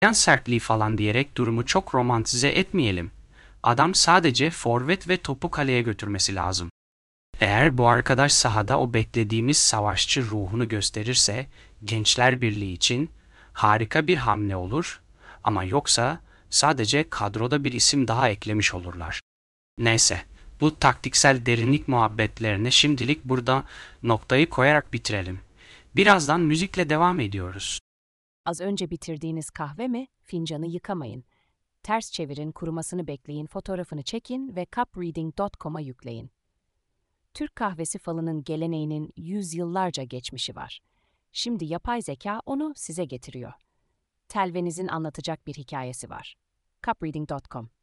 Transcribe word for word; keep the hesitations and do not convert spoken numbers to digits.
yan sertliği falan diyerek durumu çok romantize etmeyelim. Adam sadece forvet ve topu kaleye götürmesi lazım. Eğer bu arkadaş sahada o beklediğimiz savaşçı ruhunu gösterirse Gençler Birliği için harika bir hamle olur ama yoksa sadece kadroda bir isim daha eklemiş olurlar. Neyse, bu taktiksel derinlik muhabbetlerine şimdilik burada noktayı koyarak bitirelim. Birazdan müzikle devam ediyoruz. Az önce bitirdiğiniz kahve mi? Fincanı yıkamayın. Ters çevirin, kurumasını bekleyin, fotoğrafını çekin ve cup reading nokta com'a yükleyin. Türk kahvesi falının geleneğinin yüzyıllarca geçmişi var. Şimdi yapay zeka onu size getiriyor. Telvenizin anlatacak bir hikayesi var. cup reading nokta com